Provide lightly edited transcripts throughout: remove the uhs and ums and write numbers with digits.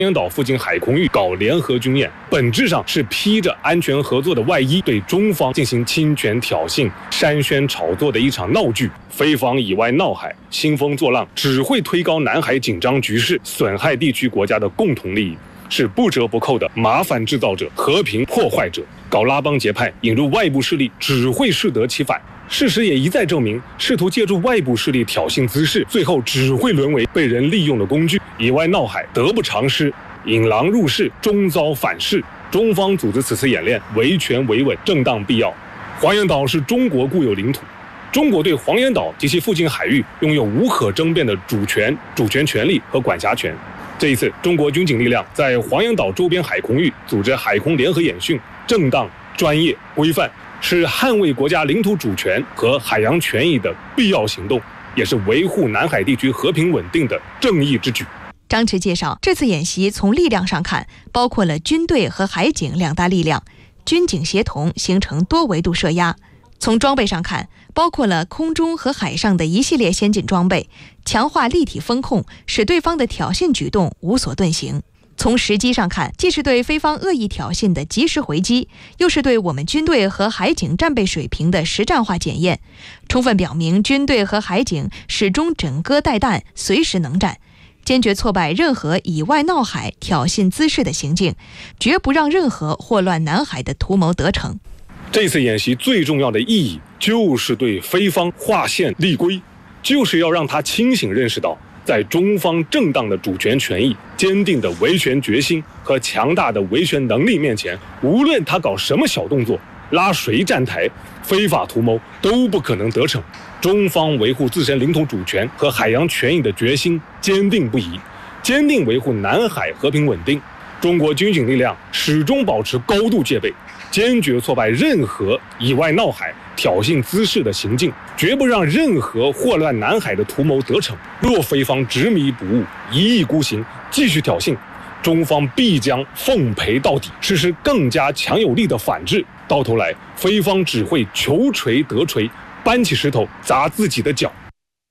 阳岛附近海空域搞联合军演，本质上是披着安全合作的外衣，对中方进行侵权挑衅、煽宣炒作的一场闹剧。非方以外闹海，兴风作浪，只会推高南海紧张局势，损害地区国家的共同利益，是不折不扣的麻烦制造者、和平破坏者。搞拉帮结派，引入外部势力，只会适得其反。事实也一再证明，试图借助外部势力挑衅滋事，最后只会沦为被人利用的工具。以外闹海，得不偿失，引狼入室，终遭反噬。中方组织此次演练，维权维稳，正当必要。黄岩岛是中国固有领土，中国对黄岩岛及其附近海域拥有无可争辩的主权权利和管辖权。这一次，中国军警力量在黄岩岛周边海空域组织海空联合演训，正当、专业、规范，是捍卫国家领土主权和海洋权益的必要行动，也是维护南海地区和平稳定的正义之举。 张弛介绍，这次演习从力量上看，包括了军队和海警两大力量，军警协同形成多维度设压；从装备上看，包括了空中和海上的一系列先进装备，强化立体风控，使对方的挑衅举动无所遁形。从时机上看，既是对非方恶意挑衅的及时回击，又是对我们军队和海警战备水平的实战化检验，充分表明军队和海警始终枕戈待旦，随时能战，坚决挫败任何以外闹海、挑衅滋事的行径，绝不让任何祸乱南海的图谋得逞。 这次演习最重要的意义，就是对非方划线立规，就是要让他清醒认识到，在中方正当的主权权益、坚定的维权决心和强大的维权能力面前，无论他搞什么小动作、拉谁站台、非法图谋，都不可能得逞。中方维护自身领土主权和海洋权益的决心坚定不移，坚定维护南海和平稳定。中国军警力量始终保持高度戒备，坚决挫败任何以外闹海、挑衅滋事的行径，绝不让任何祸乱南海的图谋得逞。若非方执迷不悟、一意孤行，继续挑衅，中方必将奉陪到底，实施更加强有力的反制。到头来，非方只会求锤得锤，搬起石头砸自己的脚。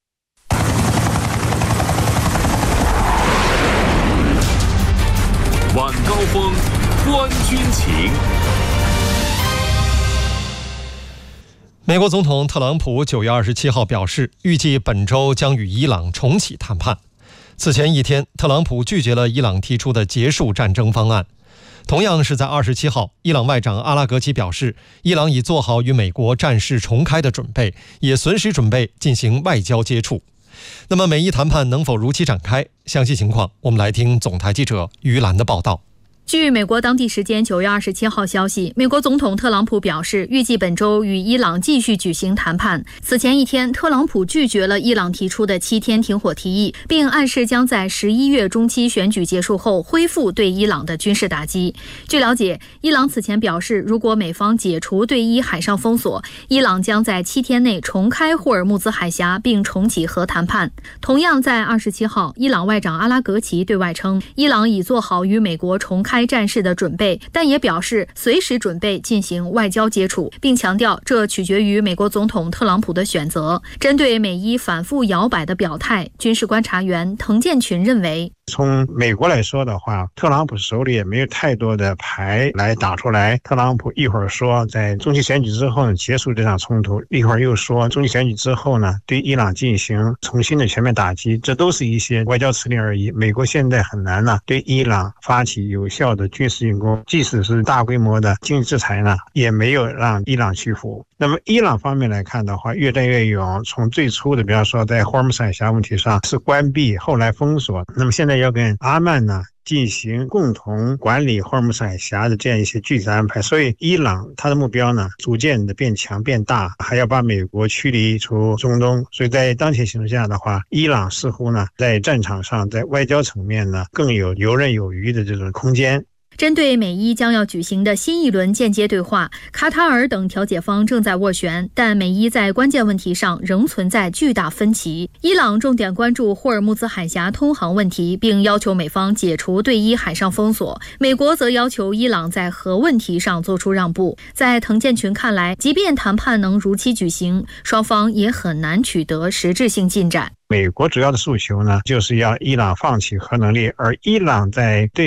晚高峰，观军情。 美国总统特朗普9月27号表示，预计本周将与伊朗重启谈判。此前一天，特朗普拒绝了伊朗提出的结束战争方案。同样是在27号，伊朗外长阿拉格齐表示，伊朗已做好与美国战事重开的准备，也随时准备进行外交接触。那么美伊谈判能否如期展开？详细情况我们来听总台记者于兰的报道。 据美国当地时间9月27号消息，美国总统特朗普表示，预计本周与伊朗继续举行谈判。此前一天，特朗普拒绝了伊朗提出的7天停火提议，并暗示将在11月中期选举结束后恢复对伊朗的军事打击。据了解，伊朗此前表示，如果美方解除对伊海上封锁，伊朗将在7天内重开霍尔木兹海峡并重启核谈判。同样在27号，伊朗外长阿拉格齐对外称，伊朗已做好与美国重开战事的准备，但也表示随时准备进行外交接触，并强调这取决于美国总统特朗普的选择。针对美伊反复摇摆的表态，军事观察员滕建群认为， 从美国来说的话，特朗普手里也没有太多的牌来打出来。特朗普一会儿说在中期选举之后呢结束这场冲突，一会儿又说中期选举之后呢对伊朗进行重新的全面打击，这都是一些外交辞令而已。美国现在很难呢对伊朗发起有效的军事进攻，即使是大规模的经济制裁呢，也没有让伊朗屈服。那么伊朗方面来看的话，越战越勇，从最初的比方说在霍尔木兹海峡问题上是关闭，后来封锁，那么现在要跟阿曼呢进行共同管理霍尔木兹海峡的这样一些具体的安排。所以伊朗它的目标呢逐渐的变强变大，还要把美国驱离出中东。所以在当前形势下的话，伊朗似乎呢在战场上在外交层面呢更有游刃有余的这种空间。 针对美伊将要举行的新一轮间接对话，卡塔尔等调解方正在斡旋，但美伊在关键问题上仍存在巨大分歧。伊朗重点关注霍尔木兹海峡通航问题，并要求美方解除对伊海上封锁。美国则要求伊朗在核问题上做出让步。在滕建群看来，即便谈判能如期举行，双方也很难取得实质性进展。 美国主要的诉求呢，就是要伊朗放弃核能力，而伊朗在对